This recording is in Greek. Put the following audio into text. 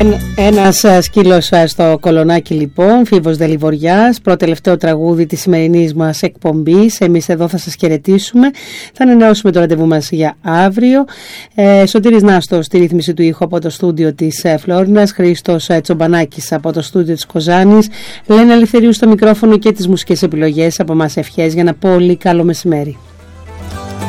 Ένας σκύλος στο κολονάκι λοιπόν, Φίβος Δελιβοριάς, πρώτο-τελευταίο τραγούδι της σημερινής μας εκπομπής. Εμείς εδώ θα σας χαιρετήσουμε, θα ανανεώσουμε το ραντεβού μας για αύριο. Σωτήρης Νάστος στη ρύθμιση του ήχου από το στούντιο της Φλόρινας, Χρήστος Τσομπανάκης από το στούντιο της Κοζάνης, Λένα Ελευθερίου στο μικρόφωνο και τις μουσικές επιλογές. Από εμάς ευχές για ένα πολύ καλό μεσημέρι.